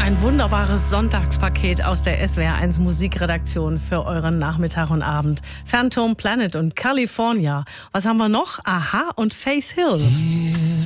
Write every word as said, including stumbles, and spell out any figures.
Ein wunderbares Sonntagspaket aus der S W R eins Musikredaktion für euren Nachmittag und Abend. Phantom Planet und California. Was haben wir noch? Aha und Face Hill.